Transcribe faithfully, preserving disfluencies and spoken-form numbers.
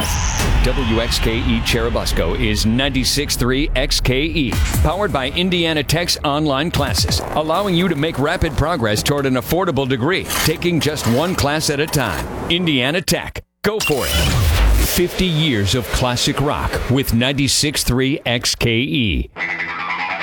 W X K E Cherubusco is ninety-six point three X K E, powered by Indiana Tech's online classes, allowing you to make rapid progress toward an affordable degree, taking just one class at a time. Indiana Tech. Go for it. fifty years of classic rock with ninety-six point three X K E.